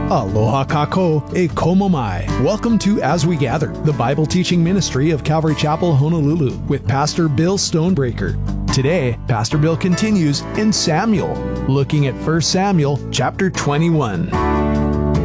Aloha kako e komo mai. Welcome to As We Gather, the Bible teaching ministry of Calvary Chapel, Honolulu, with Pastor Bill Stonebreaker. Today, Pastor Bill continues in Samuel, looking at 1 Samuel chapter 21.